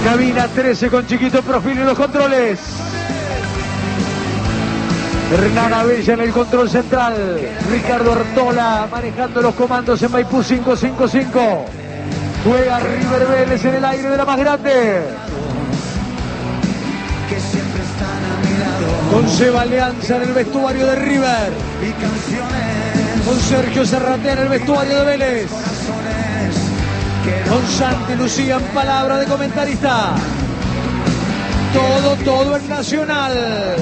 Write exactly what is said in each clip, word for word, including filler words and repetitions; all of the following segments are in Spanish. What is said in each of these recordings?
Cabina trece con Chiquito Profil en los controles. Hernán Abella en el control central. Ricardo Artola manejando los comandos en Maipú cinco cinco cinco. Juega River Vélez en el aire de la más grande. Con Seba Alianza en el vestuario de River. Con Sergio Serratea en el vestuario de Vélez. Con Santi Lucía en palabra de comentarista. Todo, todo en Nacional.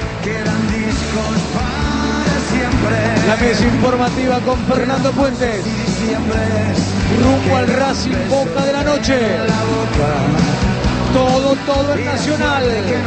La mesa informativa con Fernando Puentes. Rumbo al Racing Boca de la noche. Todo, todo en Nacional.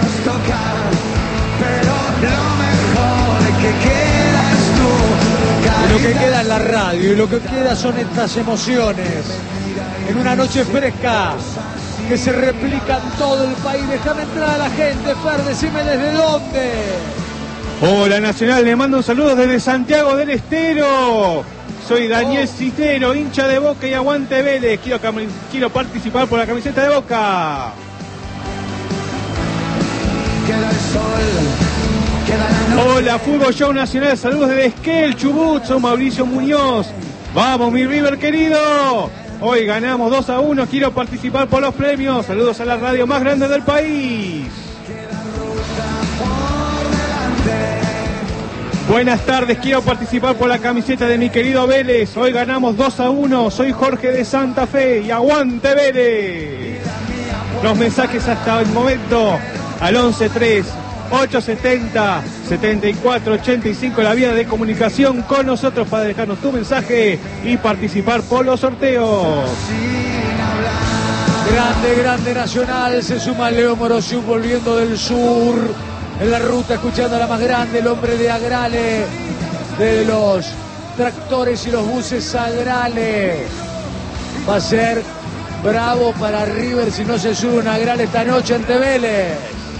Y lo que queda es la radio, y lo que queda son estas emociones. En una noche fresca que se replica en todo el país. Déjame entrar a la gente, Fer, decime desde dónde. Hola Nacional, le mando un saludo desde Santiago del Estero. Soy Daniel oh. Citero, hincha de Boca y aguante Vélez. Quiero, quiero participar por la camiseta de Boca. Queda el sol, queda la noche. Hola, Fútbol Show Nacional, saludos desde Esquel, Chubut, soy Mauricio Muñoz. Vamos, mi River querido. Hoy ganamos dos a uno, quiero participar por los premios. Saludos a la radio más grande del país. Buenas tardes, quiero participar por la camiseta de mi querido Vélez. Hoy ganamos dos a uno, soy Jorge de Santa Fe y aguante Vélez. Los mensajes hasta el momento al once tres ocho setenta setenta y cuatro ochenta y cinco, la vía de comunicación con nosotros para dejarnos tu mensaje y participar por los sorteos. Grande, grande Nacional, se suma Leo Morosiuk volviendo del sur, en la ruta escuchando a la más grande, el hombre de Agrale, de los tractores y los buses Agrale. Va a ser bravo para River si no se sube una Agrale esta noche ante Vélez.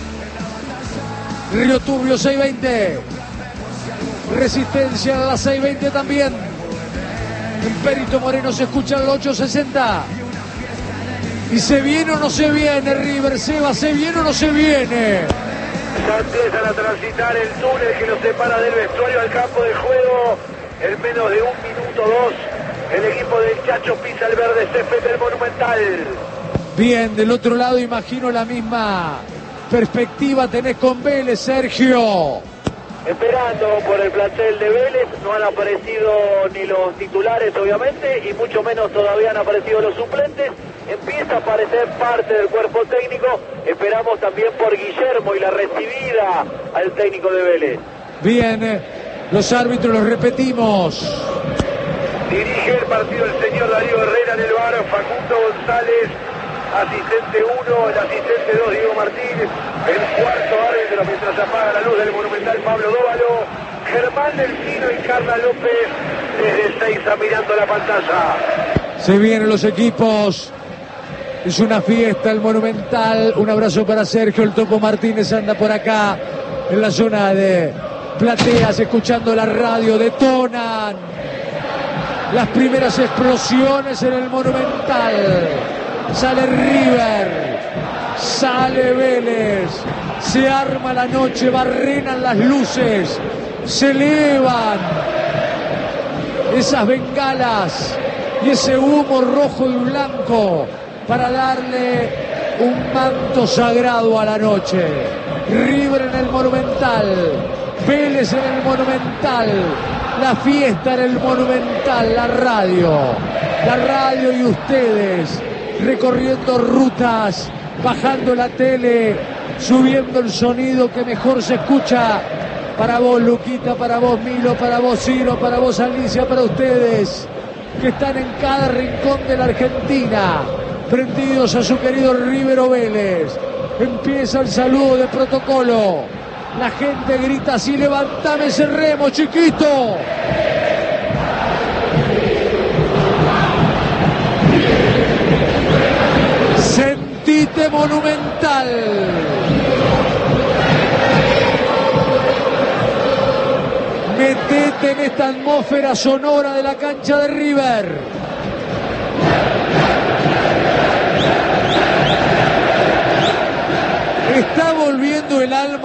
Río Turbio seiscientos veinte. Resistencia a la seiscientos veinte también. En Perito Moreno se escucha el ochocientos sesenta. ¿Y se viene o no se viene River? Seba, ¿se viene o no se viene? Ya empiezan a transitar el túnel que los separa del vestuario al campo de juego. En menos de un minuto dos, el equipo del Chacho pisa el verde césped del Monumental. Bien, del otro lado imagino la misma perspectiva tenés con Vélez, Sergio. Esperando por el plantel de Vélez, no han aparecido ni los titulares obviamente y mucho menos todavía han aparecido los suplentes. Empieza a aparecer parte del cuerpo técnico, esperamos también por Guillermo y la recibida al técnico de Vélez. Bien, los árbitros los repetimos. Dirige el partido el señor Darío Herrera en el bar, Facundo González, asistente uno, el asistente dos, Diego Martínez, el cuarto árbitro mientras apaga la luz del Monumental, Pablo Dóvalo, Germán Delfino y Carla López desde Seiza mirando la pantalla. Se vienen los equipos, es una fiesta el Monumental. Un abrazo para Sergio, el Topo Martínez anda por acá en la zona de plateas escuchando la radio, detonan las primeras explosiones en el Monumental. Sale River, sale Vélez, se arma la noche, barrenan las luces, se elevan esas bengalas y ese humo rojo y blanco para darle un manto sagrado a la noche. River en el Monumental, Vélez en el Monumental, la fiesta en el Monumental, la radio, la radio y ustedes recorriendo rutas, bajando la tele, subiendo el sonido que mejor se escucha. Para vos, Luquita, para vos, Milo, para vos, Ciro, para vos, Alicia, para ustedes que están en cada rincón de la Argentina, prendidos a su querido River o Vélez. Empieza el saludo de protocolo. La gente grita así: levantame ese remo, chiquito. Sentite Monumental. Metete en esta atmósfera sonora de la cancha de River.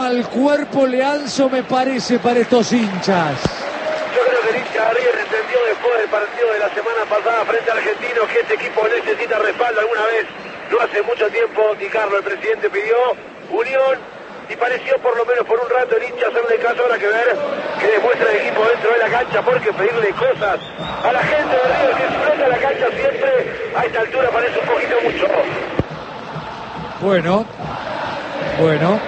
mal cuerpo Leanzo, me parece, para estos hinchas. Yo creo que el hincha de River entendió después del partido de la semana pasada frente a Argentinos que este equipo necesita respaldo. Alguna vez, no hace mucho tiempo, Di Carlo, el presidente, pidió unión y pareció por lo menos por un rato el hincha hacerle caso. Habrá que ver que demuestra el equipo dentro de la cancha, porque pedirle cosas a la gente de River que explota la cancha siempre a esta altura parece un poquito mucho. Bueno, bueno,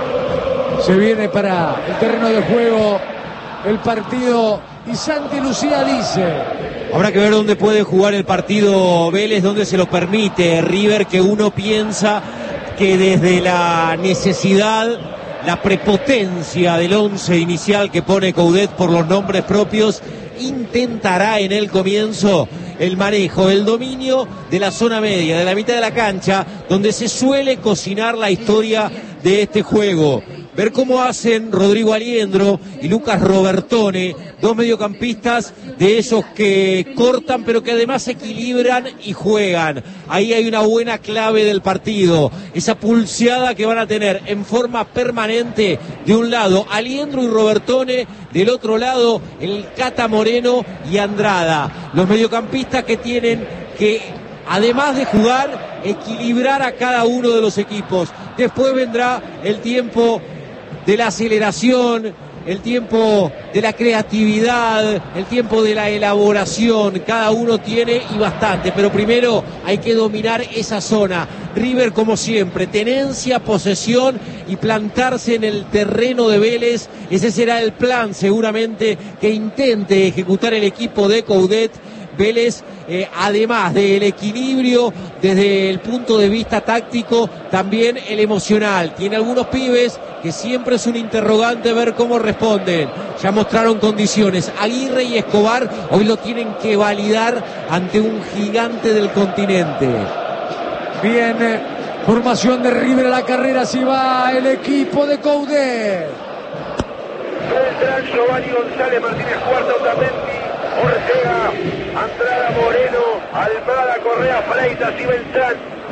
se viene para el terreno de juego el partido y Santi Lucía dice: habrá que ver dónde puede jugar el partido Vélez, dónde se lo permite River, que uno piensa que desde la necesidad, la prepotencia del once inicial que pone Coudet por los nombres propios, intentará en el comienzo el manejo, el dominio de la zona media, de la mitad de la cancha, donde se suele cocinar la historia de este juego. Ver cómo hacen Rodrigo Aliendro y Lucas Robertone, dos mediocampistas de esos que cortan pero que además equilibran y juegan. Ahí hay una buena clave del partido, esa pulseada que van a tener en forma permanente de un lado Aliendro y Robertone, del otro lado el Cata Moreno y Andrada. Los mediocampistas que tienen que, además de jugar, equilibrar a cada uno de los equipos. Después vendrá el tiempo de la aceleración, el tiempo de la creatividad, el tiempo de la elaboración. Cada uno tiene y bastante, pero primero hay que dominar esa zona. River, como siempre, tenencia, posesión y plantarse en el terreno de Vélez. Ese será el plan seguramente que intente ejecutar el equipo de Coudet. Vélez, eh, además del equilibrio desde el punto de vista táctico, también el emocional. Tiene algunos pibes que siempre es un interrogante ver cómo responden. Ya mostraron condiciones. Aguirre y Escobar hoy lo tienen que validar ante un gigante del continente. Bien, formación de River a la carrera, si va el equipo de Coudet. Beltrán, Giovanni González, Martínez Cuarta, Otamendi, Ortega, Andrada, Moreno, Almada, Correa, Freitas y Beltrán.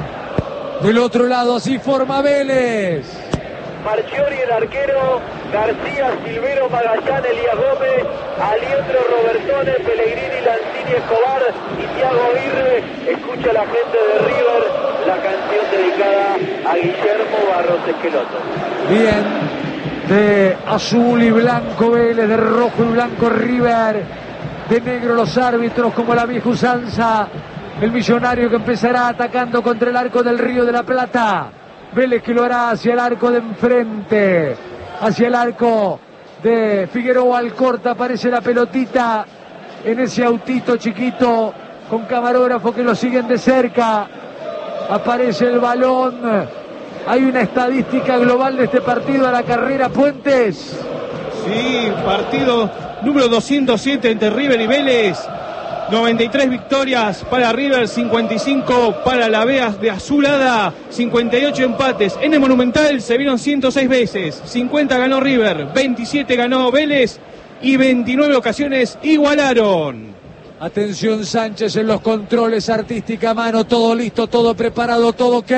Del otro lado, así forma Vélez. Marchiori, el arquero, García, Silvero, Magallanes, Elías Gómez, Aliendro, Robertone, Pellegrini, Lanzini, Escobar y Thiago Aguirre. Escucha la gente de River la canción dedicada a Guillermo Barros Esqueloto. Bien, de azul y blanco Vélez, de rojo y blanco River, de negro los árbitros como la vieja usanza. El millonario que empezará atacando contra el arco del Río de la Plata. Vélez que lo hará hacia el arco de enfrente, hacia el arco de Figueroa Alcorta. Aparece la pelotita en ese autito chiquito con camarógrafo que lo siguen de cerca. Aparece el balón. Hay una estadística global de este partido a la carrera, Puentes. Sí, partido número doscientos siete entre River y Vélez. noventa y tres victorias para River, cincuenta y cinco para la Vea de Azulada, cincuenta y ocho empates. En el Monumental se vieron ciento seis veces, cincuenta ganó River, veintisiete ganó Vélez y veintinueve ocasiones igualaron. Atención Sánchez en los controles, artística mano, todo listo, todo preparado, todo ok.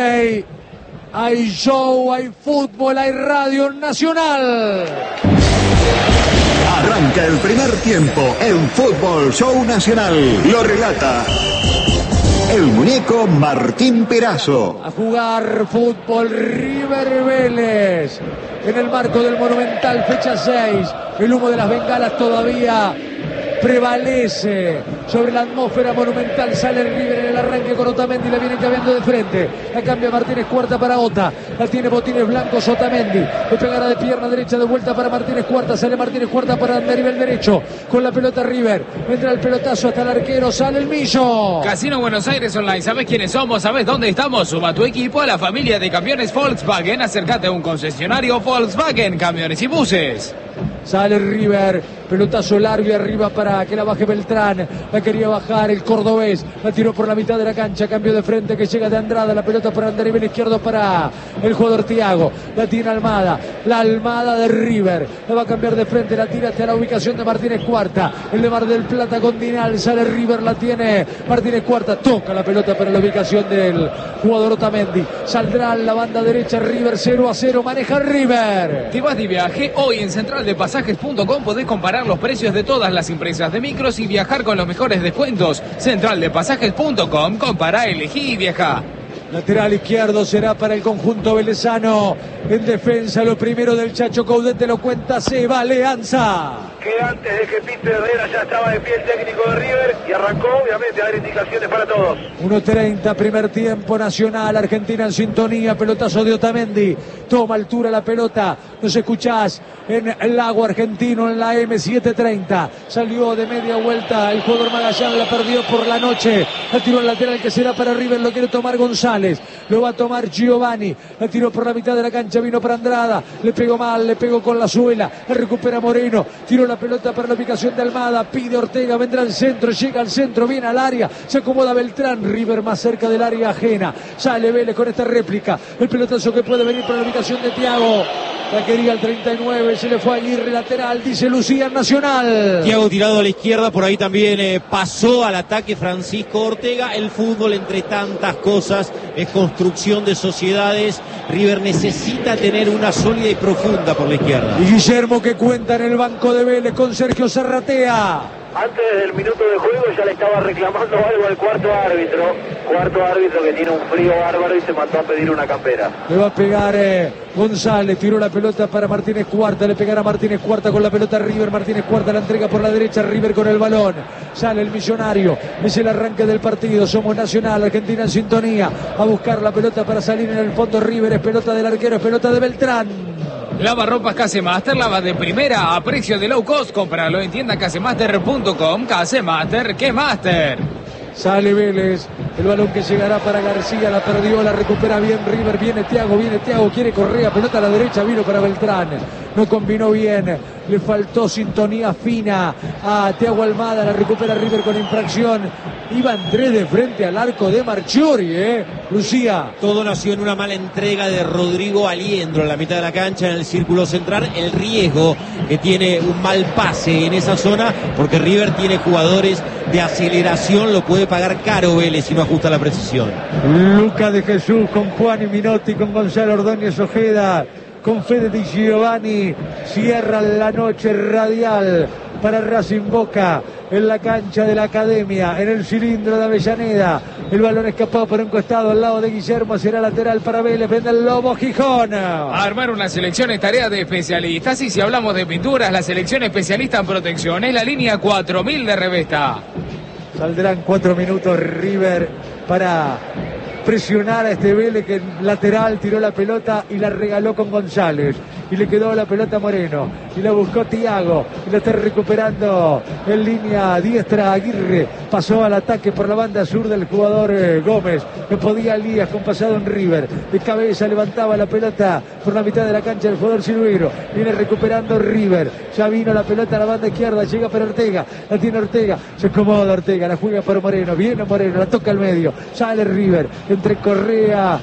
Hay show, hay fútbol, hay radio nacional. Arranca el primer tiempo en Fútbol Show Nacional. Lo relata el muñeco Martín Perazo. A jugar fútbol River Vélez. En el marco del Monumental, fecha seis. El humo de las bengalas todavía prevalece sobre la atmósfera monumental. Sale el River en el arranque con Otamendi, la viene cambiando de frente, la cambia Martínez Cuarta para Ota, la tiene Botines Blancos, Otamendi le pegará de pierna derecha de vuelta para Martínez Cuarta, sale Martínez Cuarta para a nivel derecho con la pelota River, entra el pelotazo hasta el arquero, sale el Millo. Casino Buenos Aires Online, ¿sabes quiénes somos? ¿Sabes dónde estamos? Suma tu equipo a la familia de campeones Volkswagen, acércate a un concesionario Volkswagen, camiones y buses. Sale River pelotazo largo y arriba para que la baje Beltrán, la quería bajar el cordobés, la tiró por la mitad de la cancha, cambio de frente que llega de Andrada, la pelota por el nivel izquierdo para el jugador Thiago, la tiene Almada, la Almada de River, la va a cambiar de frente, la tira hacia la ubicación de Martínez Cuarta, el de Mar del Plata con Dinal, sale River, la tiene Martínez Cuarta, toca la pelota para la ubicación del jugador Otamendi, saldrá en la banda derecha River, cero a cero, maneja River. Te vas de viaje, hoy en central de pasajes punto com podés comparar los precios de todas las empresas de micros y viajar con los mejores descuentos. central de pasajes punto com, compará, elegí y viaja. Lateral izquierdo será para el conjunto velezano. En defensa, lo primero del Chacho Caudete lo cuenta Seba Leanza. Que antes de que pite Herrera ya estaba de pie el técnico de River y arrancó obviamente a dar indicaciones para todos. uno treinta, primer tiempo, Nacional, Argentina en sintonía, pelotazo de Otamendi, toma altura la pelota, nos escuchás en el Lago Argentino en la eme setecientos treinta, salió de media vuelta el jugador Magallanes, la perdió por la noche, la tiró al lateral que será para River, lo quiere tomar González, lo va a tomar Giovanni, la tiró por la mitad de la cancha, vino para Andrada, le pegó mal, le pegó con la suela, la recupera Moreno, tiró la pelota para la ubicación de Almada, pide Ortega, vendrá al centro, llega al centro, viene al área, se acomoda Beltrán, River más cerca del área ajena, sale Vélez con esta réplica, el pelotazo que puede venir para la ubicación de Thiago, la quería al treinta y nueve, se le fue a Aguirre, lateral, dice Lucía Nacional. Thiago tirado a la izquierda, por ahí también eh, pasó al ataque Francisco Ortega. El fútbol, entre tantas cosas, es construcción de sociedades. River necesita tener una sólida y profunda por la izquierda. Y Guillermo que cuenta en el banco de Vélez con Sergio Zarratea. Antes del minuto de juego ya le estaba reclamando algo al cuarto árbitro. Cuarto árbitro que tiene un frío bárbaro y se mandó a pedir una campera. Le va a pegar eh, González, tiró la pelota para Martínez Cuarta, le pegará Martínez Cuarta con la pelota River, Martínez Cuarta la entrega por la derecha, River con el balón, sale el millonario, es el arranque del partido, somos Nacional, Argentina en sintonía, a buscar la pelota para salir en el fondo River, es pelota del arquero, es pelota de Beltrán. Lavarropas Casemaster, lava de primera a precio de low cost. Cómpralo en tienda casemaster punto com. Casemaster, ¿qué master? Sale Vélez, el balón que llegará para García, la perdió, la recupera bien River, viene Thiago, viene Thiago, quiere Correa, pelota a la derecha, vino para Beltrán, no combinó bien, le faltó sintonía fina a Thiago Almada, la recupera River con infracción, iba Andrés de frente al arco de Marchiori, eh, Lucía. Todo nació en una mala entrega de Rodrigo Aliendro en la mitad de la cancha, en el círculo central, el riesgo que tiene un mal pase en esa zona, porque River tiene jugadores de aceleración, lo puede pagar caro Vélez si no ajusta la precisión. Luca de Jesús con Juan y Minotti, con Gonzalo Ordóñez Ojeda, con Fede Di Giovanni, cierra la noche radial para Racing Boca en la cancha de la Academia, en el cilindro de Avellaneda, el balón escapado por un costado al lado de Guillermo, será lateral para Vélez, vende el Lobo Gijón. Armar una selección es tarea de especialistas y si hablamos de pinturas, la selección especialista en protección es la línea cuatro mil de Revesta. Saldrán cuatro minutos River para presionar a este Vélez que lateral tiró la pelota y la regaló con González y le quedó la pelota a Moreno y la buscó Thiago y la está recuperando en línea diestra Aguirre, pasó al ataque por la banda sur del jugador eh, Gómez, que podía Elías con pasado en River, de cabeza levantaba la pelota por la mitad de la cancha del jugador Silveiro, viene recuperando River, ya vino la pelota a la banda izquierda, llega para Ortega, la tiene Ortega, se acomoda Ortega, la juega para Moreno, viene Moreno, la toca al medio, sale River, entre Correa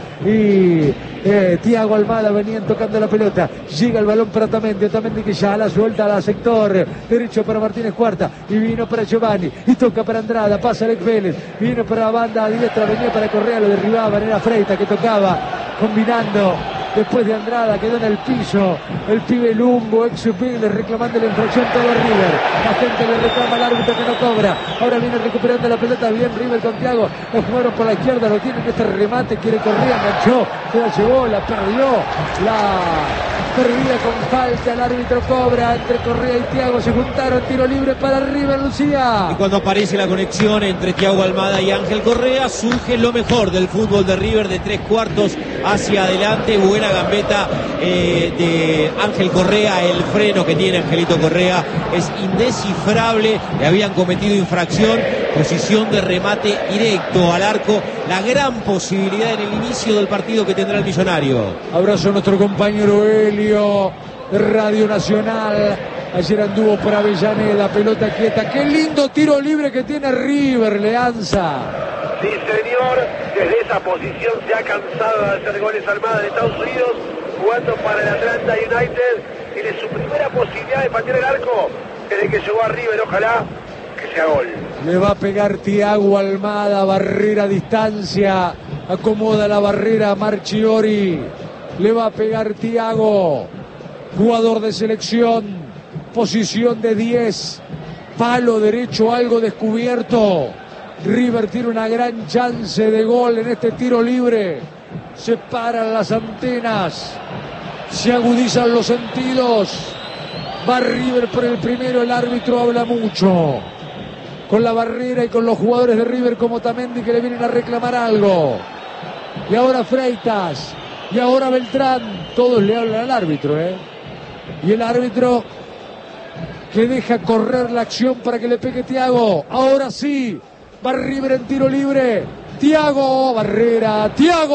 y eh, Thiago Almada venían tocando la pelota, llega el balón para Otamendi, Otamendi que ya la suelta al sector derecho para Martínez Cuarta y vino para Giovanni y toca para Andrada, pasa Alex Vélez, vino para la banda diestra, venía para Correa, lo derribaba, era Freita que tocaba combinando. Después de Andrada quedó en el piso el pibe Lumbo, ex Vélez, reclamando la infracción todo River. La gente le reclama al árbitro que no cobra. Ahora viene recuperando la pelota bien River con Thiago. Lo jugaron por la izquierda, lo tienen este remate, quiere Correa, enganchó, se la llevó, la perdió. La perdida con falta, el árbitro cobra entre Correa y Thiago, se juntaron, tiro libre para River, Lucía. Y cuando aparece la conexión entre Thiago Almada y Ángel Correa, surge lo mejor del fútbol de River, de tres cuartos hacia adelante. Buena gambeta eh, de Ángel Correa, el freno que tiene Angelito Correa es indescifrable, le habían cometido infracción, posición de remate directo al arco, la gran posibilidad en el inicio del partido que tendrá el Millonario. Abrazo a nuestro compañero Helio de Radio Nacional, Ayer anduvo por Avellaneda, pelota quieta. Qué lindo tiro libre que tiene River, Leanza. Sí, señor, desde esa posición se ha cansado de hacer goles Almada de Estados Unidos, jugando para el Atlanta United. Tiene su primera posibilidad de patear el arco desde que llegó a River, ojalá que sea gol. Le va a pegar Thiago Almada, barrera a distancia, acomoda la barrera a Marchiori. Le va a pegar Thiago, jugador de selección, posición de diez, palo derecho algo descubierto. River tiene una gran chance de gol en este tiro libre. Se paran las antenas, se agudizan los sentidos. Va River por el primero, el árbitro habla mucho con la barrera y con los jugadores de River como Tamendi, que le vienen a reclamar algo. Y ahora Freitas, y ahora Beltrán, todos le hablan al árbitro, ¿eh? Y el árbitro que deja correr la acción para que le pegue Thiago. Ahora sí, va River en tiro libre. Thiago, barrera,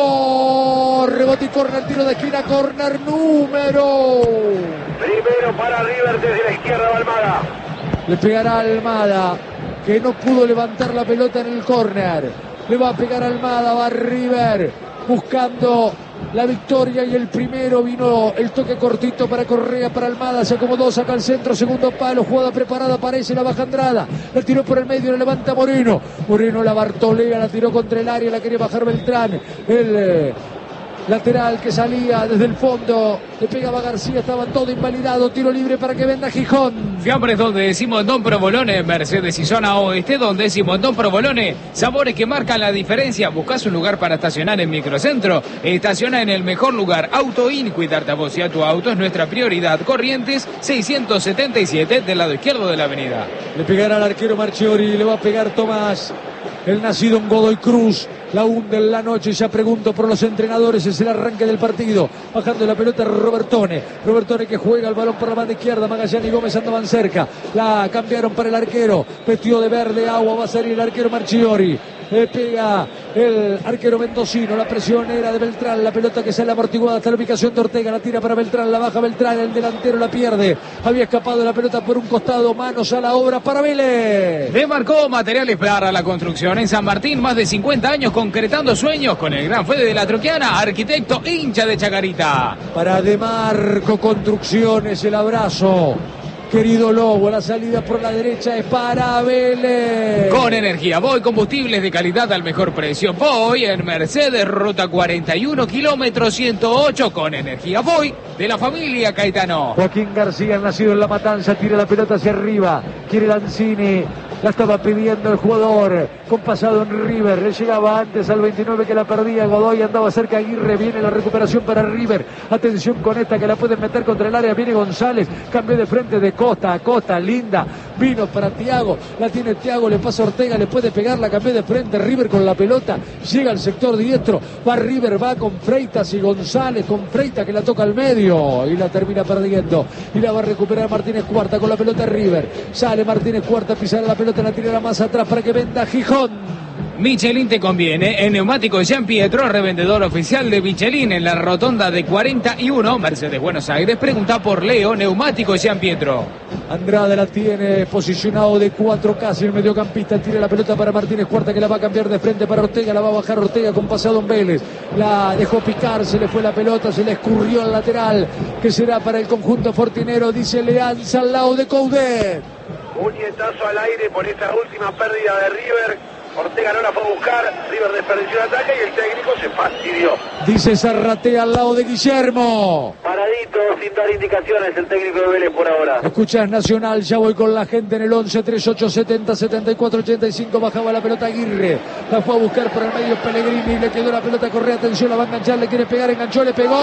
Thiago, rebote y corner, tiro de esquina, corner número. Primero para River desde la izquierda, Almada. Le pegará Almada, que no pudo levantar la pelota en el córner. Le va a pegar Almada, va River buscando la victoria y el primero. Vino el toque cortito para Correa, para Almada, se acomodó, saca al centro, segundo palo, jugada preparada, aparece, la baja Andrada, la tiró por el medio, la levanta Moreno, Moreno la bartolea, la tiró contra el área, la quería bajar Beltrán, el eh, lateral que salía desde el fondo, le pegaba García, estaban todo invalidado, tiro libre para que venda Gijón. Fiambres donde decimos Don Provolone, Mercedes y zona oeste donde decimos Don Provolone, sabores que marcan la diferencia. Buscás un lugar para estacionar en Microcentro, estaciona en el mejor lugar. Autoin, cuidarte a vos y a tu auto es nuestra prioridad. Corrientes seiscientos setenta y siete del lado izquierdo de la avenida. Le pegará al arquero Marchiori, le va a pegar Tomás, el nacido en Godoy Cruz. La hunde en la noche, ya pregunto por los entrenadores, es el arranque del partido. Bajando la pelota Robertone, Robertone que juega el balón por la banda izquierda, Magallanes y Gómez andaban cerca, la cambiaron para el arquero, vestido de verde agua, va a salir el arquero Marchiori. Le pega el arquero mendocino, la presión era de Beltrán, la pelota que sale amortiguada hasta la ubicación de Ortega, la tira para Beltrán, la baja Beltrán, el delantero la pierde, había escapado la pelota por un costado, manos a la obra para Vélez. Demarcó Materiales para la Construcción en San Martín, más de cincuenta años concretando sueños con el gran Fede de la Troquiana, arquitecto hincha de Chacarita. Para Demarco Construcciones el abrazo. Querido Lobo, la salida por la derecha es para Vélez. Con energía Voy, combustibles de calidad al mejor precio. Voy en Mercedes, ruta cuarenta y uno, kilómetro ciento ocho. Con energía Voy, de la familia Caetano. Joaquín García, nacido en La Matanza, tira la pelota hacia arriba. Quiere Lanzini. La estaba pidiendo el jugador con pasado en River. Le llegaba antes al veintinueve que la perdía. Godoy andaba cerca. Aguirre. Viene la recuperación para River. Atención con esta que la pueden meter contra el área. Viene González. Cambió de frente de Costa a Costa. Linda. Vino para Thiago. La tiene Thiago. Le pasa Ortega. Le puede pegar. La cambió de frente. River con la pelota. Llega al sector diestro. Va River. Va con Freitas y González. Con Freitas que la toca al medio. Y la termina perdiendo. Y la va a recuperar Martínez Cuarta con la pelota River. Sale Martínez Cuarta. Pisar la pelota. La tirará más atrás para que venda Gijón. Michelin te conviene. En Neumáticos Jean Pietro, revendedor oficial de Michelin en la rotonda de cuarenta y uno, Mercedes Buenos Aires. Pregunta por Leo, Neumáticos Jean Pietro. Andrade la tiene posicionado de cuatro casi el mediocampista. Tira la pelota para Martínez Cuarta que la va a cambiar de frente para Ortega. La va a bajar Ortega con pasado en Vélez. La dejó picar, se le fue la pelota, se le escurrió al lateral. Que será para el conjunto fortinero, dice Leanza al lado de Coudet. Puñetazo al aire por esta última pérdida de River. Ortega no la fue a buscar, River desperdició el ataque y el técnico se fastidió. Dice Zarratea al lado de Guillermo. Paradito, sin dar indicaciones el técnico de Vélez por ahora. Escuchás Nacional, ya voy con la gente en el once, treinta y ocho, setenta, setenta y cuatro, ochenta y cinco. Bajaba la pelota Aguirre. La fue a buscar por el medio Pellegrini. Le quedó la pelota Correa. Atención, la va a enganchar, le quiere pegar, enganchó, le pegó. ¡Gol!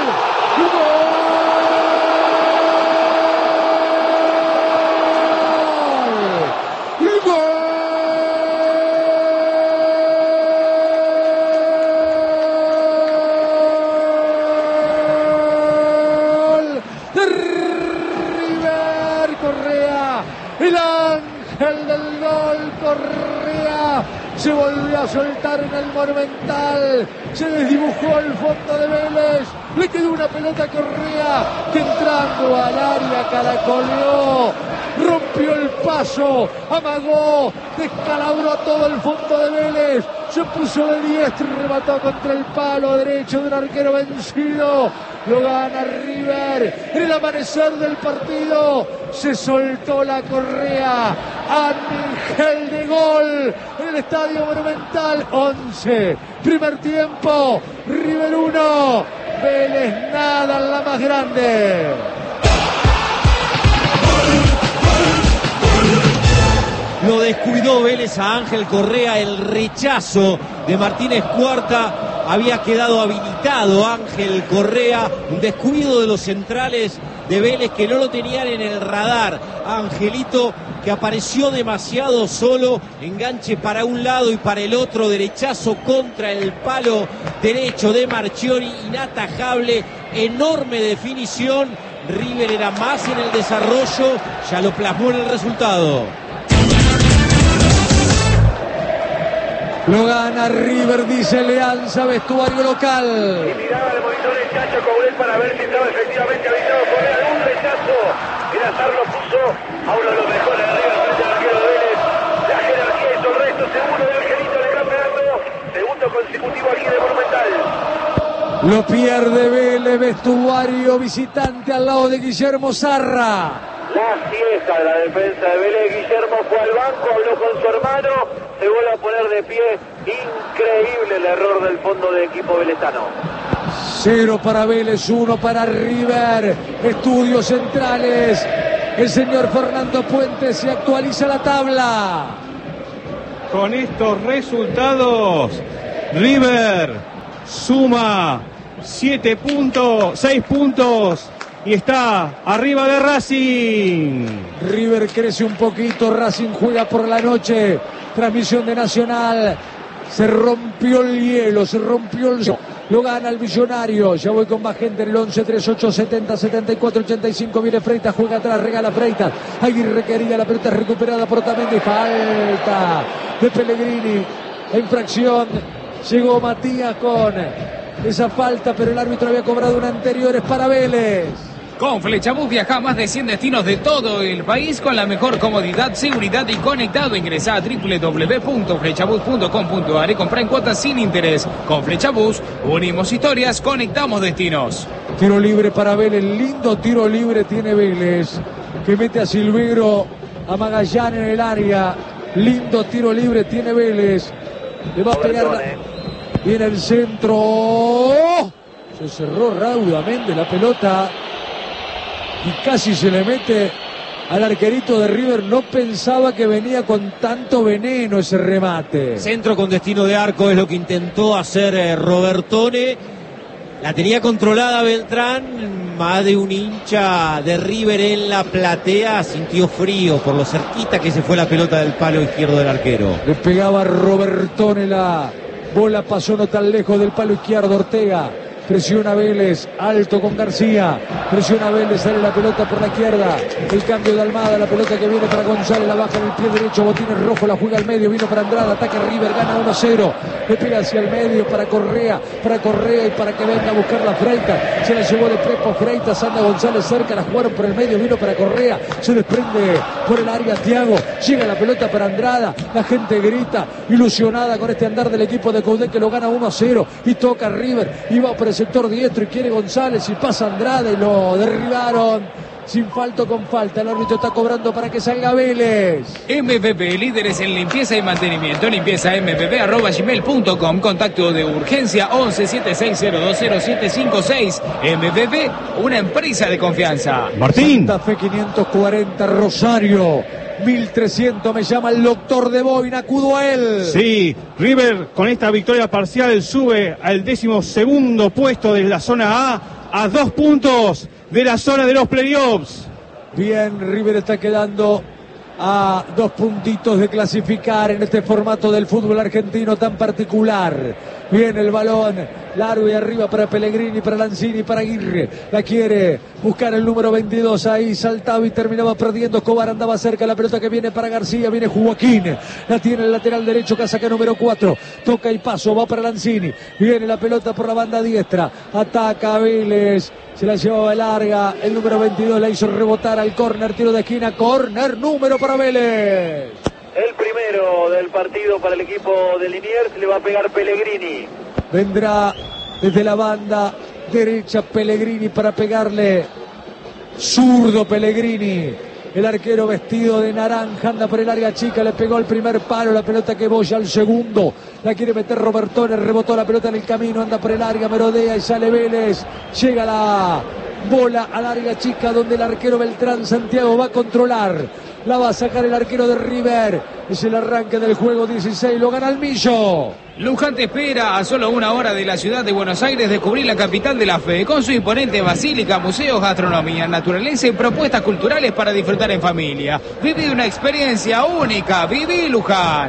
¡Gol! El ángel del gol, Correa, se volvió a soltar en el Monumental. Se desdibujó el fondo de Vélez. Le quedó una pelota a Correa que entrando al área caracoleó. Rompió el paso, amagó, descalabró todo el fondo de Vélez. Se puso de diestro y remató contra el palo derecho de un arquero vencido. Lo gana River. En el amanecer del partido se soltó la Correa. Ángel de gol en el Estadio Monumental. once. Primer tiempo. River uno. Vélez nada en la más grande. Lo descuidó Vélez a Ángel Correa, el rechazo de Martínez Cuarta. Había quedado habilitado Ángel Correa, un descuido de los centrales de Vélez que no lo tenían en el radar. Angelito, que apareció demasiado solo, enganche para un lado y para el otro, derechazo contra el palo derecho de Marchiori, inatajable, enorme definición. River era más en el desarrollo, ya lo plasmó en el resultado. Lo gana River, dice Leanza, vestuario local. Y miraba al monitor el Chacho Coudet para ver si estaba efectivamente habilitado Correa. Un rechazo. El azar lo puso a uno de los mejores de River frente al arquero de Vélez. La jerarquía hizo el resto. Seguro de Angelito le campeonato. Segundo consecutivo aquí de Monumental. Lo pierde Vélez, vestuario visitante al lado de Guillermo Zarra. La siesta de la defensa de Vélez. Guillermo fue al banco, habló con su hermano, se vuelve a poner de pie. Increíble el error del fondo de equipo velezano. Cero para Vélez, uno para River. Estudios centrales. El señor Fernando Puente se actualiza la tabla. Con estos resultados, River suma siete puntos, seis puntos. Y está arriba de Racing. River crece un poquito, Racing juega por la noche. Transmisión de Nacional. Se rompió el hielo, se rompió el hielo. Lo gana el Millonario. Ya voy con más gente en el once, treinta y ocho, setenta, setenta y cuatro, ochenta y cinco. Viene Freitas, juega atrás, regala Freitas. Aguirre quería, la pelota recuperada por Otamendi. Falta de Pellegrini. La infracción. Llegó Matías con esa falta, pero el árbitro había cobrado una anterior. Es para Vélez. Con Flechabús viaja a más de cien destinos de todo el país con la mejor comodidad, seguridad y conectado. Ingresá a doble u doble u doble u punto flechabús punto com punto a r y comprá en cuotas sin interés. Con Flechabús unimos historias, conectamos destinos. Tiro libre para Vélez, lindo tiro libre tiene Vélez, que mete a Silvegro, a Magallán en el área. Lindo tiro libre tiene Vélez. Le va a pegar la... Viene el centro. Se cerró raudamente la pelota y casi se le mete al arquerito de River. No pensaba que venía con tanto veneno ese remate. Centro con destino de arco es lo que intentó hacer eh, Robertone. La tenía controlada Beltrán. Más de un hincha de River en la platea sintió frío por lo cerquita que se fue la pelota del palo izquierdo del arquero. Le pegaba Robertone, la bola pasó no tan lejos del palo izquierdo. Ortega presiona Vélez, alto con García, presiona Vélez, sale la pelota por la izquierda, el cambio de Almada, la pelota que viene para González, la baja en el pie derecho, Botines rojo, la juega al medio, vino para Andrada, ataca River, gana uno cero, le pega hacia el medio para Correa, para Correa y para que venga a buscar la Freitas, se la llevó de prepo Freitas, anda González cerca, la jugaron por el medio, vino para Correa, se desprende por el área Thiago, llega la pelota para Andrada, la gente grita, ilusionada con este andar del equipo de Coudet que lo gana uno a cero y toca River, y va por el sector diestro y quiere González y pasa Andrada y lo derribaron sin falta con falta. El árbitro está cobrando para que salga Vélez. M P P, líderes en limpieza y mantenimiento. Limpieza m p p arroba gmail punto com. Contacto de urgencia once, setenta y seis cero dos cero siete cinco seis. M P P, una empresa de confianza. Martín. Santa Fe quinientos cuarenta, Rosario mil trescientos, me llama el doctor de Boina, acudo a él. Sí, River con esta victoria parcial sube al décimo segundo puesto de la zona A a dos puntos de la zona de los playoffs. Bien, River está quedando a dos puntitos de clasificar en este formato del fútbol argentino tan particular. Bien el balón Largo y arriba para Pellegrini, para Lanzini, para Aguirre. La quiere buscar el número veintidós. Ahí saltaba y terminaba perdiendo. Escobar andaba cerca. La pelota que viene para García. Viene Joaquín. La tiene el lateral derecho. Casaca número cuatro. Toca y paso. Va para Lanzini. Viene la pelota por la banda diestra. Ataca Vélez. Se la llevaba larga. El número veintidós la hizo rebotar al córner. Tiro de esquina. Córner número para Vélez. El primero del partido para el equipo de Liniers. Le va a pegar Pellegrini. Vendrá desde la banda derecha Pellegrini para pegarle. Zurdo Pellegrini. El arquero vestido de naranja anda por el área chica. Le pegó el primer palo. La pelota que boya al segundo. La quiere meter Robertone. Rebotó la pelota en el camino. Anda por el área. Merodea y sale Vélez. Llega la bola al área chica donde el arquero Beltrán Santiago va a controlar. La va a sacar el arquero de River. Es el arranque del juego dieciséis. Lo gana el Millo. Luján te espera a solo una hora de la ciudad de Buenos Aires descubrir la capital de la fe, con su imponente basílica, museos, gastronomía, naturaleza y propuestas culturales para disfrutar en familia. Viví una experiencia única. Viví Luján.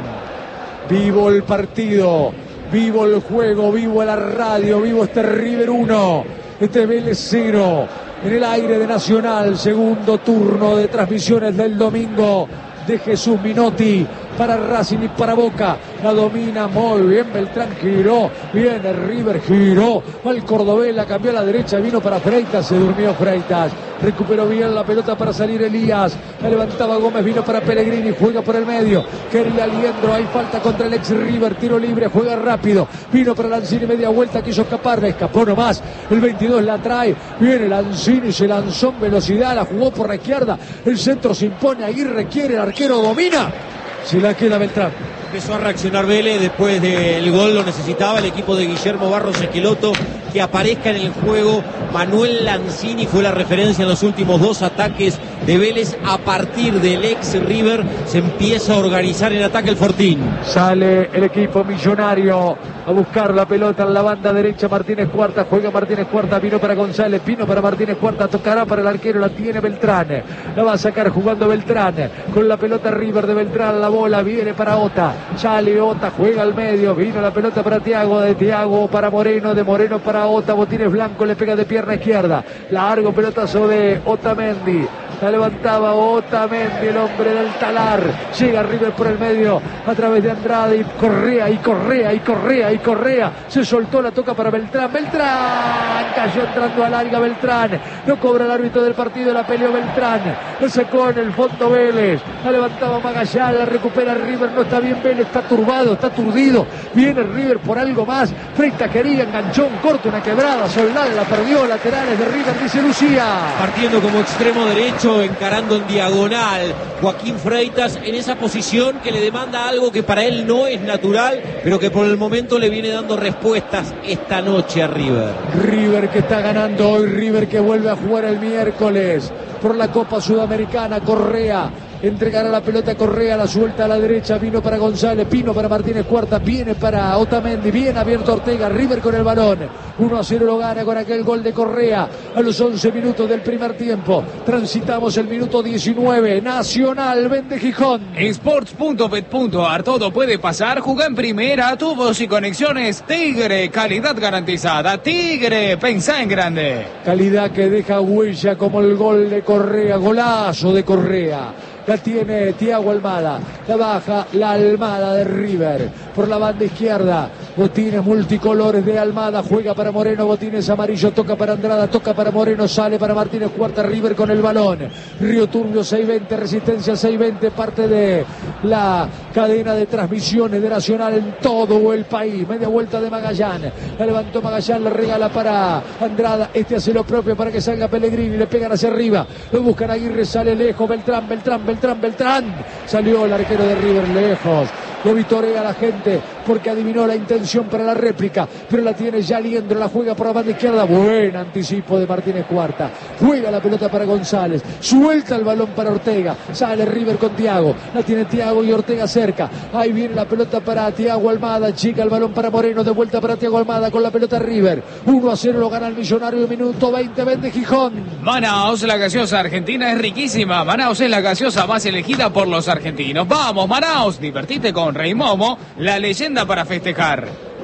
Vivo el partido, vivo el juego, vivo la radio, vivo este River uno, este Vélez cero. En el aire de Nacional, segundo turno de transmisiones del domingo de Jesús Minotti para Racing y para Boca. La domina muy bien Beltrán, giró, viene River, giró, va el cordobés, la cambió a la derecha, vino para Freitas, se durmió Freitas, recuperó bien la pelota para salir Elías, la levantaba Gómez, vino para Pellegrini, juega por el medio, quería Liendro, hay falta contra el ex River, tiro libre, juega rápido, vino para Lanzini, media vuelta, quiso escapar, le escapó nomás, el veintidós la trae, viene Lanzini, se lanzó en velocidad, la jugó por la izquierda, el centro se impone, Aguirre quiere, el arquero domina, se la queda Beltrán. Empezó a reaccionar Vélez después del gol, lo necesitaba el equipo de Guillermo Barros Esqueloto, que aparezca en el juego. Manuel Lanzini fue la referencia en los últimos dos ataques de Vélez. A partir del ex River se empieza a organizar en ataque el Fortín. Sale el equipo millonario a buscar la pelota en la banda derecha. Martínez Cuarta, juega Martínez Cuarta, vino para González, vino para Martínez Cuarta, tocará para el arquero, la tiene Beltrán, la va a sacar jugando Beltrán, con la pelota River de Beltrán, la bola viene para Ota, sale Ota, juega al medio, vino la pelota para Thiago, de Thiago para Moreno, de Moreno para Ota, Botines Blanco, le pega de pierna izquierda, largo pelotazo de Otamendi, la levantaba Otamendi, el hombre del talar, llega River por el medio, a través de Andrade, y Correa, y Correa, y Correa, y Correa, se soltó, la toca para Beltrán, Beltrán, cayó entrando al área Beltrán, no cobra el árbitro del partido, la peleó Beltrán, lo sacó en el fondo Vélez, la levantaba Magallán, la recupera River, no está bien Vélez, está turbado, está aturdido, viene River por algo más, Freitas quería, enganchó un corto, una quebrada, Soldán la perdió, laterales de River, dice Lucía. Partiendo como extremo derecho, encarando en diagonal, Joaquín Freitas en esa posición que le demanda algo que para él no es natural, pero que por el momento le viene dando respuestas esta noche a River. River que está ganando hoy, River que vuelve a jugar el miércoles por la Copa Sudamericana. Correa entregará la pelota a Correa, la suelta a la derecha, vino para González, Pino para Martínez Cuarta, viene para Otamendi, bien abierto Ortega, River con el balón, uno a cero lo gana con aquel gol de Correa a los once minutos del primer tiempo. Transitamos el minuto diecinueve, Nacional vende Gijón. Sports punto bet punto ar, todo puede pasar, juega en primera, tubos y conexiones Tigre, calidad garantizada, Tigre, pensá en grande. Calidad que deja huella como el gol de Correa, golazo de Correa. La tiene Thiago Almada, la baja la Almada de River, por la banda izquierda, botines multicolores de Almada, juega para Moreno, botines amarillo, toca para Andrada, toca para Moreno, sale para Martínez Cuarta, River con el balón, Río Turbio seis veinte, Resistencia seis veinte, parte de la cadena de transmisiones de Nacional en todo el país, media vuelta de Magallán, la levantó Magallán, la regala para Andrada, este hace lo propio para que salga Pellegrini, le pegan hacia arriba, lo buscan Aguirre, sale lejos, Beltrán, Beltrán, Beltrán, Beltrán, Beltrán, salió el arquero de River lejos, lo vitorea la gente porque adivinó la intención para la réplica, pero la tiene ya Liendro, la juega por la banda izquierda, buen anticipo de Martínez Cuarta, juega la pelota para González, suelta el balón para Ortega, sale River con Thiago, la tiene Thiago y Ortega cerca, ahí viene la pelota para Thiago Almada, chica el balón para Moreno, de vuelta para Thiago Almada con la pelota River, uno a cero lo gana el Millonario, minuto veinte, vende Gijón. Manaos, la gaseosa argentina es riquísima, Manaos es la gaseosa más elegida por los argentinos, vamos Manaos, divertite con Rey Momo, la leyenda para festejar.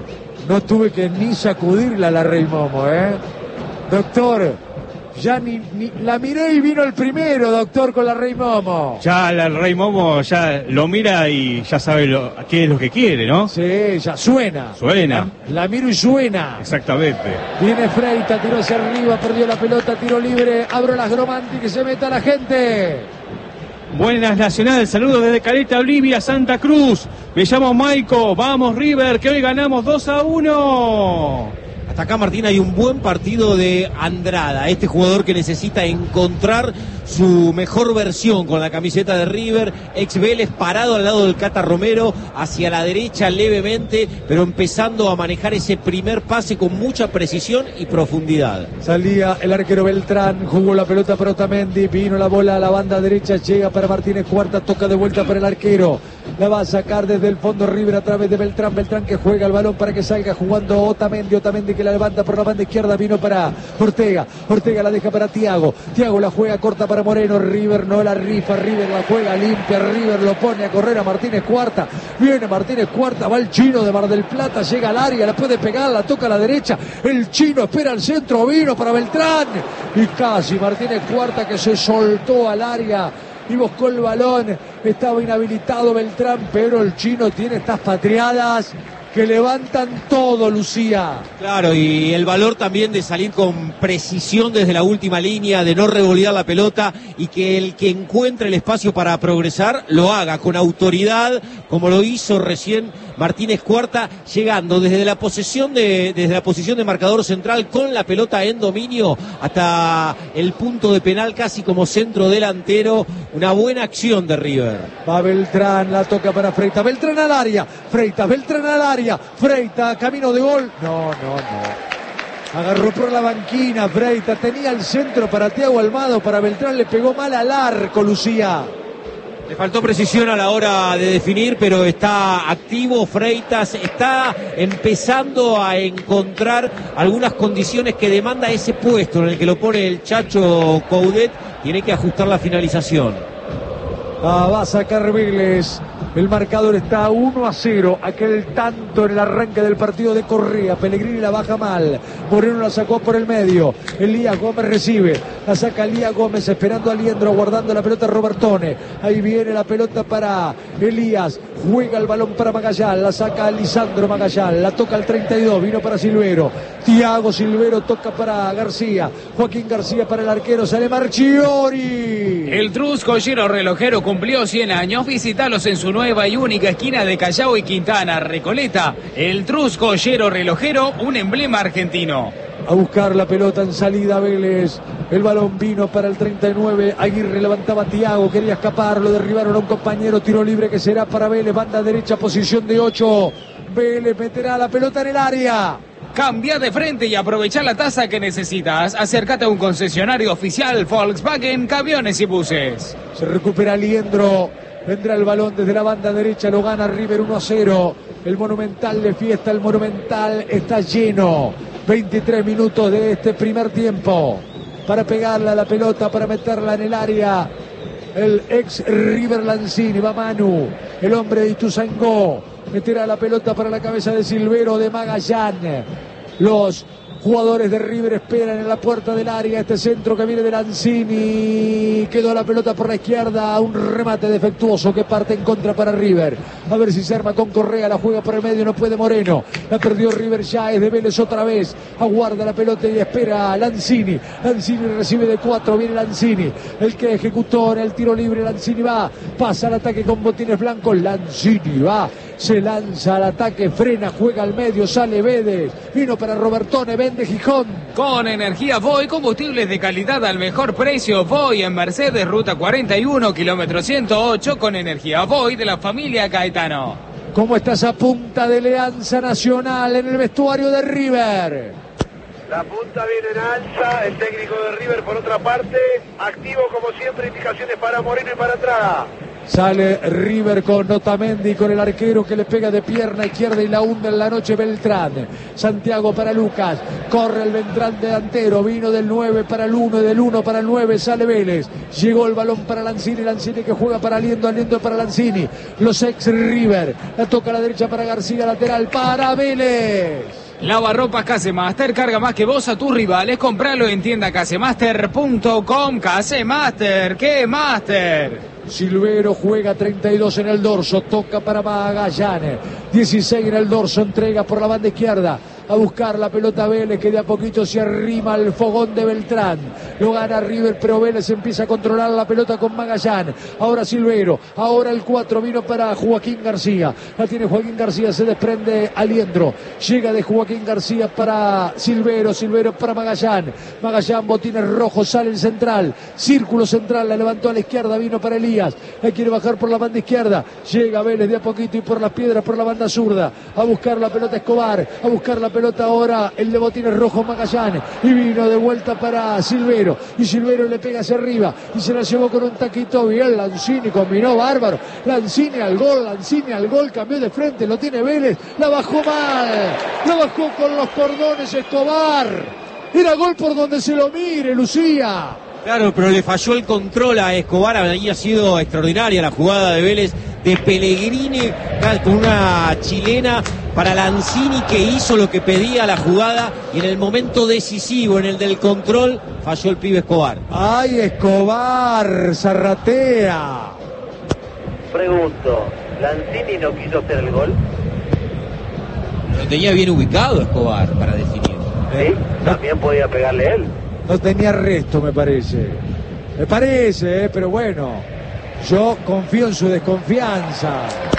No tuve que ni sacudirla a la Rey Momo, ¿eh? Doctor, ya ni, ni la miré y vino el primero, doctor, con la Rey Momo. Ya la Rey Momo ya lo mira y ya sabe lo, qué es lo que quiere, ¿no? Sí, ya suena. Suena. La, la miro y suena. Exactamente. Viene Freita, tiró hacia arriba, perdió la pelota, tiro libre. Abro las Gromanti, que se meta la gente. Buenas Nacional, saludos desde Caleta, Olivia, Santa Cruz. Me llamo Maico, vamos River, que hoy ganamos dos a uno. Hasta acá, Martín, hay un buen partido de Andrada, este jugador que necesita encontrar su mejor versión con la camiseta de River. Ex Vélez, parado al lado del Cata Romero, hacia la derecha levemente, pero empezando a manejar ese primer pase con mucha precisión y profundidad. Salía el arquero Beltrán, jugó la pelota para Otamendi, vino la bola a la banda derecha, llega para Martínez Cuarta, toca de vuelta para el arquero. La va a sacar desde el fondo River a través de Beltrán. Beltrán que juega el balón para que salga jugando Otamendi. Otamendi que la levanta por la banda izquierda. Vino para Ortega. Ortega la deja para Thiago. Thiago la juega corta para Moreno. River no la rifa. River la juega limpia. River lo pone a correr a Martínez Cuarta. Viene Martínez Cuarta. Va el chino de Mar del Plata. Llega al área. La puede pegar. La toca a la derecha. El chino espera al centro. Vino para Beltrán. Y casi Martínez Cuarta que se soltó al área y buscó el balón. Estaba inhabilitado Beltrán, pero el chino tiene estas patriadas que levantan todo, Lucía. Claro, y el valor también de salir con precisión desde la última línea, de no revolear la pelota, y que el que encuentre el espacio para progresar lo haga con autoridad, como lo hizo recién Martínez Cuarta, llegando desde la posesión de, desde la posición de marcador central con la pelota en dominio hasta el punto de penal, casi como centro delantero. Una buena acción de River. Va Beltrán, la toca para Freita. Beltrán al área. Freita, Beltrán al área. Freita, camino de gol. No, no, no. Agarró por la banquina Freita. Tenía el centro para Thiago Almada. Para Beltrán le pegó mal al arco, Lucía. Le faltó precisión a la hora de definir, pero está activo Freitas, está empezando a encontrar algunas condiciones que demanda ese puesto en el que lo pone el Chacho Coudet. Tiene que ajustar la finalización. Ah, va a sacar Vélez. El marcador está uno a cero. Aquel tanto en el arranque del partido de Correa. Pellegrini la baja mal. Moreno la sacó por el medio. Elías Gómez recibe. La saca Elías Gómez esperando a Liendro. Guardando la pelota Robertone. Ahí viene la pelota para Elías. Juega el balón para Magallán. La saca Lisandro Magallán. La toca el treinta y dos. Vino para Silvero. Thiago Silvero toca para García. Joaquín García para el arquero. Sale Marchiori. El Trusco Giro Relojero cumplió cien años. Visítalos en su nueva y única esquina de Callao y Quintana, Recoleta. El Trusco Giro Relojero, un emblema argentino. A buscar la pelota en salida Vélez. El balón vino para el treinta y nueve. Aguirre levantaba a Thiago. Quería escapar. Lo derribaron a un compañero. Tiro libre que será para Vélez. Banda derecha, posición de ocho. Vélez meterá la pelota en el área. Cambia de frente y aprovecha la tasa que necesitas. Acércate a un concesionario oficial Volkswagen, Camiones y Buses. Se recupera Liendro. Vendrá el balón desde la banda derecha. Lo gana River uno a cero. El Monumental de fiesta. El Monumental está lleno. veintitrés minutos de este primer tiempo. Para pegarle a la pelota, para meterla en el área. El ex River Lanzini. Va Manu. El hombre de Ituzaingó. Meterá la pelota para la cabeza de Silvero, de Magallán. Los jugadores de River esperan en la puerta del área. Este centro que viene de Lanzini. Quedó la pelota por la izquierda. Un remate defectuoso que parte en contra para River. A ver si se arma con Correa. La juega por el medio. No puede Moreno. La perdió River ya. Es de Vélez otra vez. Aguarda la pelota y espera a Lanzini. Lanzini recibe de cuatro. Viene Lanzini. El que ejecutó en el tiro libre. Lanzini va. Pasa al ataque con botines blancos. Lanzini va. Se lanza al ataque. Frena. Juega al medio. Sale Vélez. Vino para Robertone. Vende Gijón. Con energía Voy, combustibles de calidad al mejor precio. Voy en Mercedes, ruta cuarenta y uno, kilómetro ciento ocho, con energía Voy de la familia Caetano. ¿Cómo está esa punta de Alianza Nacional en el vestuario de River? La punta viene en alza, el técnico de River por otra parte, activo como siempre, indicaciones para Moreno y para Andrada. Sale River con Otamendi, con el arquero que le pega de pierna izquierda y la hunde en la noche Beltrán. Santiago para Lucas, corre el Beltrán delantero, vino del nueve para el uno, del uno para el nueve, sale Vélez. Llegó el balón para Lanzini, Lanzini que juega para Aliendo, Aliendo para Lanzini. Los ex River, la toca a la derecha para García, lateral para Vélez. Lavarropas Casemaster, carga más que vos a tus rivales, compralo en tienda casemaster punto com. Casemaster, ¿qué Master? Silvero juega treinta y dos en el dorso, toca para Magallanes, dieciséis en el dorso, entrega por la banda izquierda, a buscar la pelota Vélez, que de a poquito se arrima al fogón de Beltrán, lo gana River, pero Vélez empieza a controlar la pelota con Magallanes. Ahora Silvero, ahora el cuatro vino para Joaquín García, la tiene Joaquín García, se desprende Aliendro, llega de Joaquín García para Silvero, Silvero para Magallanes, Magallanes, botines rojos, sale el central, círculo central, la levantó a la izquierda, vino para Elías, la quiere bajar por la banda izquierda, llega Vélez de a poquito y por las piedras por la banda zurda, a buscar la pelota Escobar, a buscar la pelota ahora el de botines rojos Magallanes, y vino de vuelta para Silvero, y Silvero le pega hacia arriba y se la llevó con un taquito bien. Lanzini combinó bárbaro, Lanzini al gol, Lanzini al gol, cambió de frente, lo tiene Vélez, la bajó mal, la bajó con los cordones Escobar, era gol por donde se lo mire, Lucía. Claro, pero le falló el control a Escobar. Había sido extraordinaria la jugada de Vélez, de Pellegrini con una chilena para Lanzini, que hizo lo que pedía la jugada, y en el momento decisivo, en el del control, falló el pibe Escobar. ¡Ay, Escobar! ¡Zarratea! Pregunto, ¿Lanzini no quiso hacer el gol? Lo tenía bien ubicado Escobar para definir. ¿Sí? También podía pegarle él. No tenía resto, me parece. Me parece, eh, pero bueno. Yo confío en su desconfianza.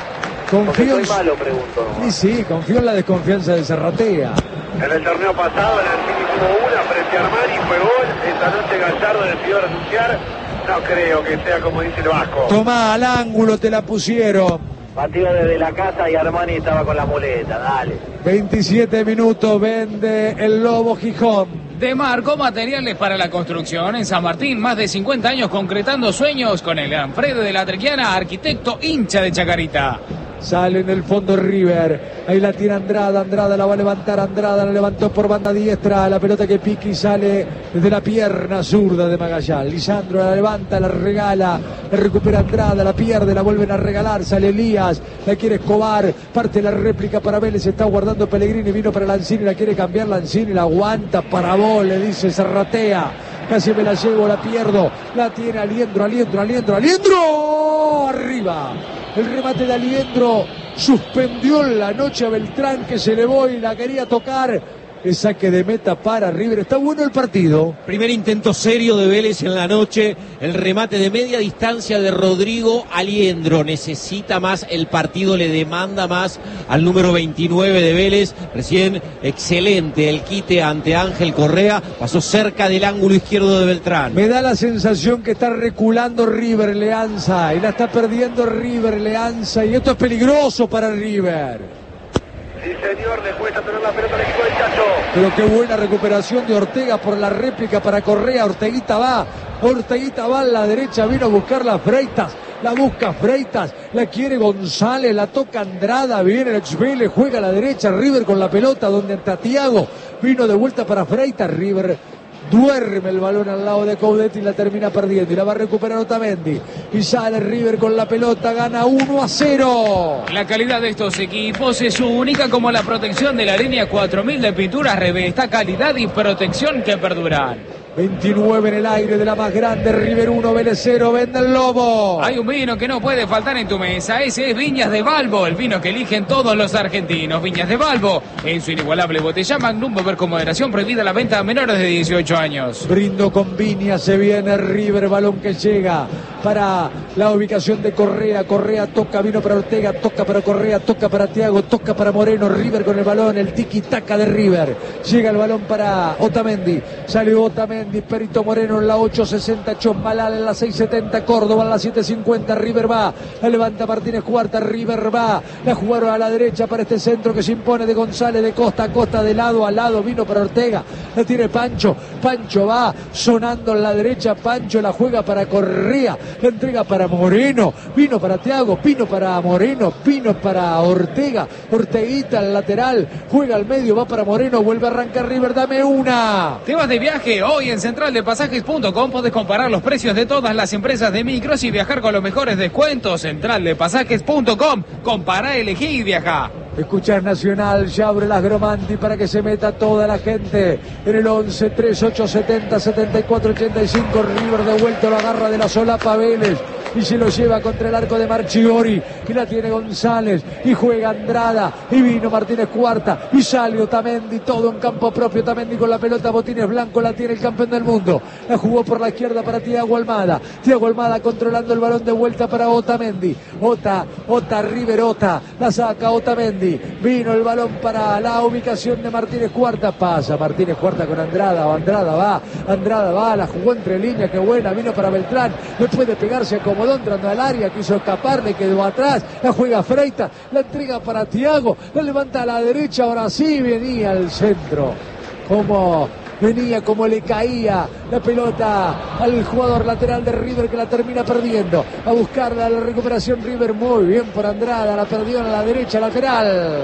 Confío en soy malo, pregunto. Sí, sí, confío en la desconfianza de Zarratea. En el torneo pasado, Lanzini tuvo una frente a Armani, fue gol. Esta noche Gallardo decidió renunciar. No creo que sea como dice el Vasco. Tomá, al ángulo te la pusieron. Batió desde la casa y Armani estaba con la muleta, dale. veintisiete minutos, vende el Lobo Gijón. Demarco Materiales para la Construcción en San Martín, más de cincuenta años concretando sueños con el Alfredo de la Trequiana, arquitecto hincha de Chacarita. Sale en el fondo River, ahí la tira Andrada, Andrada la va a levantar, Andrada la levantó por banda diestra, la pelota que pique y sale desde la pierna zurda de Magallanes. Lisandro la levanta, la regala, la recupera Andrada, la pierde, la vuelven a regalar, sale Elías, la quiere Escobar, parte la réplica para Vélez, se está guardando Pellegrini, vino para Lanzini, la quiere cambiar Lanzini, la aguanta para vos, le dice Zarratea. Casi me la llevo, la pierdo, la tiene Aliendro, Aliendro, Aliendro, Aliendro, arriba. El remate de Aliendro suspendió en la noche a Beltrán, que se elevó y la quería tocar. El saque de meta para River. Está bueno el partido. Primer intento serio de Vélez en la noche. El remate de media distancia de Rodrigo Aliendro. Necesita más el partido, le demanda más al número veintinueve de Vélez. Recién excelente el quite ante Ángel Correa. Pasó cerca del ángulo izquierdo de Beltrán. Me da la sensación que está reculando River Leanza. Y la está perdiendo River Leanza. Y esto es peligroso para River. Sí, señor, le cuesta tener la pelota al equipo del Chacho. Pero qué buena recuperación de Ortega por la réplica para Correa. Orteguita va, Orteguita va a la derecha, vino a buscar las Freitas. La busca Freitas, la quiere González, la toca Andrada, viene el Exvele, juega a la derecha, River con la pelota, donde Tatiago vino de vuelta para Freitas. River duerme el balón al lado de Coudet y la termina perdiendo, y la va a recuperar Otamendi, y sale River con la pelota, gana uno a cero. La calidad de estos equipos es única, como la protección de la línea cuatro mil de pinturas Revesta, calidad y protección que perduran. veintinueve en el aire de la más grande, River uno, Vélez cero, vende el Lobo. Hay un vino que no puede faltar en tu mesa, ese es Viñas de Balbo, el vino que eligen todos los argentinos. Viñas de Balbo, en su inigualable botella Magnum, beber con moderación, prohibida la venta a menores de dieciocho años. Brindo con Viña, se viene River, balón que llega para la ubicación de Correa. Correa toca, vino para Ortega, toca para Correa, toca para Thiago, toca para Moreno. River con el balón, el tiki-taka de River. Llega el balón para Otamendi, salió Otamendi. Otamendi, Perito Moreno en la ocho sesenta, Chosmalal en la seis setenta, Córdoba en la siete cincuenta, River va, la levanta Martínez Cuarta, River va, la jugaron a la derecha para este centro que se impone de González, de costa a costa, de lado a lado, vino para Ortega, la tiene Pancho, Pancho va, sonando en la derecha, Pancho la juega para Correa, la entrega para Moreno, vino para Thiago, vino para Moreno, vino para Ortega, Orteguita al lateral, juega al medio, va para Moreno, vuelve a arrancar River, dame una. ¿Te vas de viaje? Hoy en central de pasajes punto com podés comparar los precios de todas las empresas de micros y viajar con los mejores descuentos. central de pasajes punto com, compará, elegí y viajá. Escuchar Nacional, ya abre las Gromanti para que se meta toda la gente en el once, tres, ocho, setenta, setenta y cuatro, ochenta y cinco. River de vuelta, lo agarra de la solapa Vélez y se lo lleva contra el arco de Marchiori, que la tiene González y juega Andrada y vino Martínez Cuarta y sale Otamendi, todo en campo propio. Otamendi con la pelota, botines blancos, la tiene el campeón del mundo, la jugó por la izquierda para Thiago Almada, Thiago Almada controlando el balón de vuelta para Otamendi, Ota, Ota, River Ota, la saca Otamendi, vino el balón para la ubicación de Martínez Cuarta, pasa Martínez Cuarta con Andrada, Andrada va, Andrada va, la jugó entre líneas, qué buena, vino para Beltrán, no puede pegarse como entrando al área, quiso escapar, le quedó atrás, la juega Freitas, la entrega para Thiago, la levanta a la derecha, ahora sí venía al centro, como venía, como le caía la pelota al jugador lateral de River, que la termina perdiendo, a buscarla la recuperación River, muy bien por Andrada, la perdió a la derecha lateral.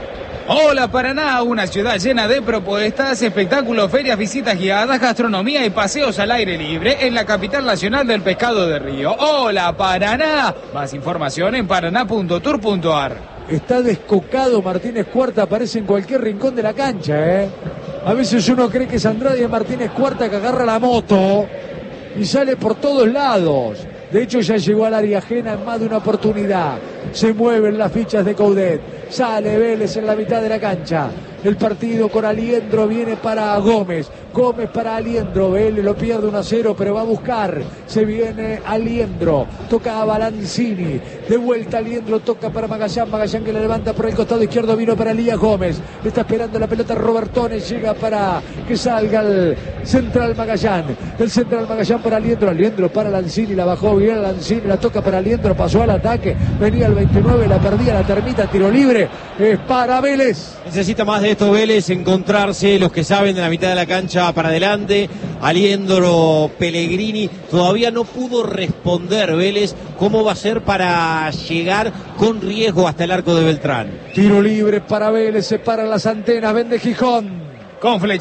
Hola Paraná, una ciudad llena de propuestas, espectáculos, ferias, visitas guiadas, gastronomía y paseos al aire libre en la capital nacional del pescado de Río. Hola Paraná, más información en paraná punto tour punto ar. Está descocado Martínez Cuarta, aparece en cualquier rincón de la cancha, ¿eh? A veces uno cree que es Andrade y Martínez Cuarta que agarra la moto y sale por todos lados. De hecho ya llegó al área ajena en más de una oportunidad. Se mueven las fichas de Coudet. Sale Vélez en la mitad de la cancha. El partido con Aliendro viene para Gómez. Gómez para Aliendro. Vélez lo pierde uno a cero, pero va a buscar. Se viene Aliendro. Toca a Balanzini. De vuelta Aliendro. Toca para Magallán. Magallán que le levanta por el costado izquierdo. Vino para Elías Gómez. Está esperando la pelota Robertones. Llega para que salga el central Magallán. El central Magallán para Aliendro. Aliendro para Lanzini. La bajó bien Lanzini. La toca para Aliendro. Pasó al ataque. Venía el veintinueve. La perdía. La termita. Tiro libre. Es para Vélez. Necesita más de esto Vélez, encontrarse los que saben de la mitad de la cancha para adelante. Aliendro, Pellegrini, todavía no pudo responder Vélez cómo va a ser para llegar con riesgo hasta el arco de Beltrán. Tiro libre para Vélez, se paran las antenas, vende Gijón. Con flecha.